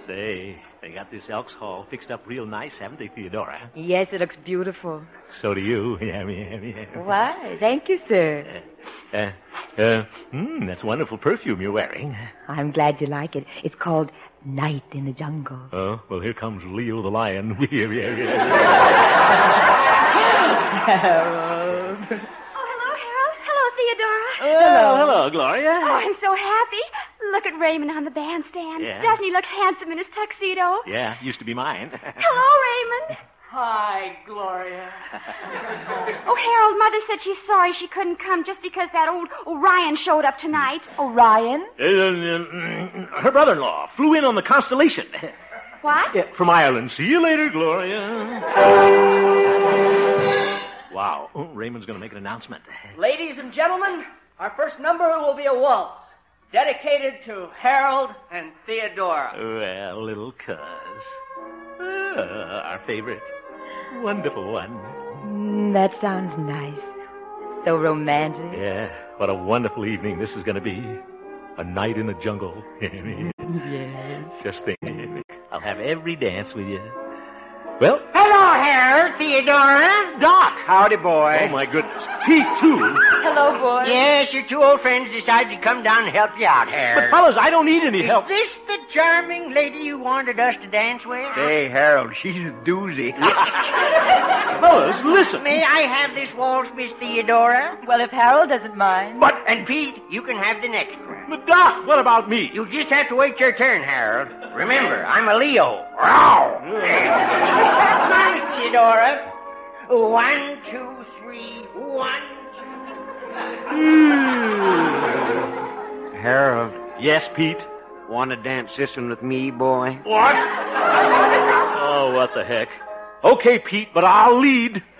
Say, they got this Elks Hall fixed up real nice, haven't they, Theodora? Yes, it looks beautiful. So do you. Yeah. Why? Thank you, sir. That's wonderful perfume you're wearing. I'm glad you like it. It's called Night in the Jungle. Oh, well, here comes Leo the lion. Harold. Oh, hello, Harold. Hello, Theodora. Hello, Gloria. Oh, I'm so happy. Look at Raymond on the bandstand. Yeah. Doesn't he look handsome in his tuxedo? Yeah, used to be mine. Hello, Raymond. Hi, Gloria. Oh, Harold, Mother said she's sorry she couldn't come just because that old Orion showed up tonight. Orion? Her brother-in-law flew in on the Constellation. What? Yeah, from Ireland. See you later, Gloria. Wow. Oh, Raymond's going to make an announcement. Ladies and gentlemen, our first number will be a waltz dedicated to Harold and Theodora. Well, little cuz. Our favorite. Wonderful one. That sounds nice. So romantic. Yeah, what a wonderful evening this is going to be. A night in the jungle. Yes. Just think. I'll have every dance with you. Well, Hello, Harold, Theodora. Doc. Howdy, boy. Oh, my goodness. Pete, too. Hello, boy. Yes, your two old friends decided to come down and help you out, Harold. But, fellas, I don't need any help. Is this the charming lady you wanted us to dance with? Hey, Harold, she's a doozy. Fellas, listen. May I have this waltz, Miss Theodora? Well, if Harold doesn't mind. And Pete, you can have the next one. But, Doc, what about me? You just have to wait your turn, Harold. Remember, I'm a Leo. Row! Come on, Miss Theodora. 1, 2, 3, 1, 2. Harold, Yes, Pete. want to dance this one with me, boy? What? Oh, what the heck. Okay, Pete, but I'll lead.